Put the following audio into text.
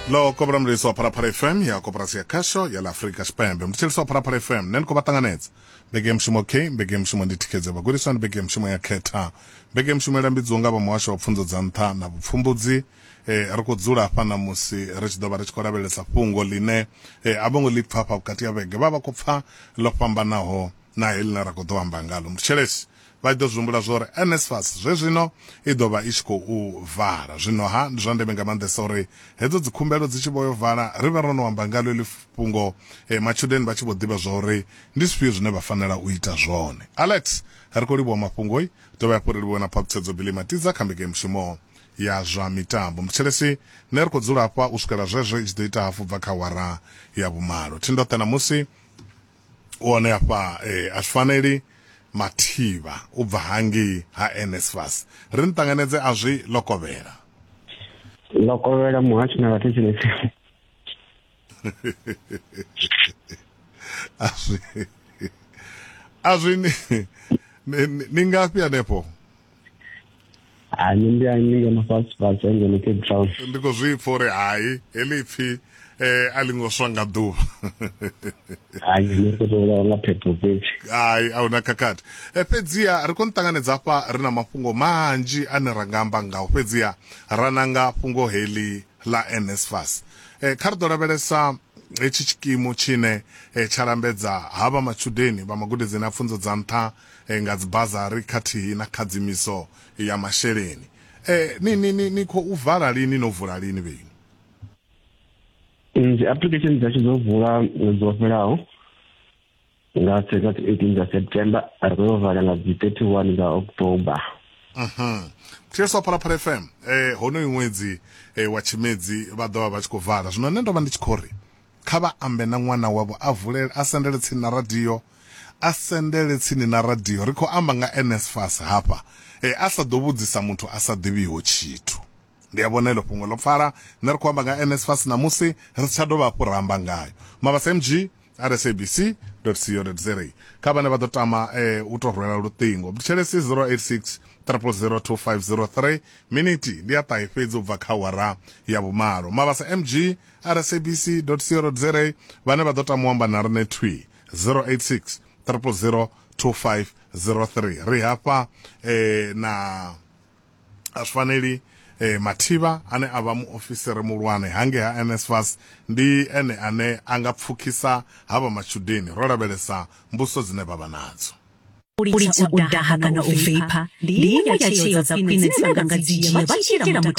Lo kobra mliso Parapara FM ya Kooperasia Kasho ya la Afrika Spembe. Mtiliso Parapara FM nen ko batanganetsa. Bege mshimo K, bege mshimo nditikeze bagurisana, bege mshimo ya Keta. Bege mshimo lambidzonga ba mwasho opfunzo dzantha na bupfumbudzi ariko dzula pana musi rechidoba rechikorabelesa fungo line abongo lipfapha bukati ya bege baba kopfa lo pambanaho na elina rakodowa mbangalo mthelesi vaido zumbula zore NSFAS zvezvino idoba ishiko uvara zvino ha ndizvandeme ngamandesa uri hedzo dzikhumbelo dzichivoyovhara rive rono wambangalo lifungo machudeni vachivodiva zvauri ndisipio zvine vafanira uita zvone. Alex hariko libo mafungoi doba yapuririwa na paputsedzo Billy Matiza kambike mshimo ya zva mitambo mthelesi neriko dzula apa uswikera zvezvo ichidoita hafu bva kawara ya vumalo tindotena musi uone apa azvifaniri Mativa ubva hangi ha NSFAS rintanganedze azvi lokovera muhacho na vatichinesi azvi ningapi anepo ninge mafasifas enge ni Cape Town ndiko zvipfore hai elipfi alingoswanga duva ai auna kakati pedziya ariko ntanganedza apa rina mafungo manji ane rangamba ngawo pedziya rananga fungo heli la NSFAS karidoravelesa echi chikimo chine charambedza hava machudeni vamagudedzi na pfunzo dzantha ngadzibhazari kati na khadzimiso ya masheleni niko uvhara lini novhura lini veni the application dzachizovhura mwedzi waperawo ngaseka 18 September arikovhara ngadzi 31 October. Tieso Parapara FM hono mwedzi wa chimedzi vadova vachikovhara zvino nendova ndichikori khava ambe na mwana wavo avhule asendele tsini na radio riko amba nga NSFAS hapa asadovudzisa muthu asadhiviho chitu ndiyabonelo fungo lopfara neriko amba nga NSFAS namusi richadova kuramba ngayo mavasa mg rsabc.co.za kabane vadotama utorwela lutingo mthelesi 086 0002503 miniti ndiyata ifedzi ubva khawara ya vumalo mavasa mg rsabc.co.za vane vadotama narine twi 086 0002503 rihapa na asfaneli Mativa ane ava muofisere mulwane hange ha NSFAS ndi ene ane angapfukisa hava machudeni roravelesa mbuso dzine vava nadzo udaha kana uveipa ndiyo yacheyo za kwine dzingangadzijia vachitira